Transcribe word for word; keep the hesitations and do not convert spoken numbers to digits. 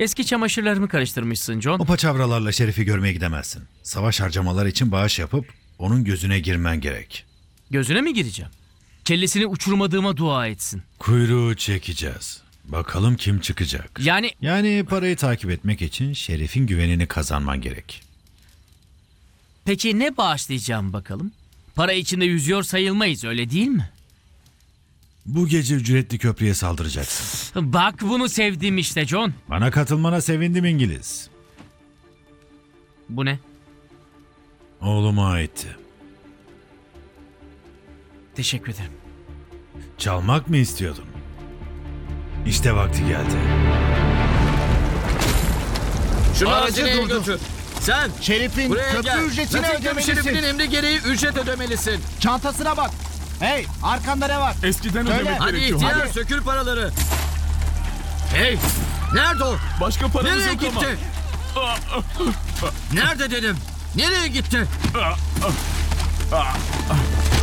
Eski çamaşırlarımı karıştırmışsın John. O paçavralarla Şerif'i görmeye gidemezsin. Savaş harcamalar için bağış yapıp onun gözüne girmen gerek. Gözüne mi gireceğim? Kellesini uçurmadığıma dua etsin. Kuyruğu çekeceğiz. Bakalım kim çıkacak. Yani Yani parayı takip etmek için Şerif'in güvenini kazanman gerek. peki ne bağışlayacağım bakalım? Para içinde yüzüyor sayılmayız, öyle değil mi? Bu gece ücretli köprüye saldıracaksın. Bak bunu sevdim işte John. Bana katılmana sevindim İngiliz. Bu ne? Oğluma aitti. Teşekkür ederim. Çalmak mı istiyordun? İşte vakti geldi. Şunu Aracı hazineye durdur. götür. Sen Şerif'in buraya köprü gel. ücretini Nottingham ödemelisin. Şerif'inin emri gereği ücret ödemelisin. Çantasına bak. Hey, arkanda ne var? Eskiden Söyle. ödemek Hadi gerekiyor. ihtiyar hadi. sökül paraları. Hey! Nerede o? Başka paramız Nereye yok gitti? ama. Nerede dedim? Nereye gitti?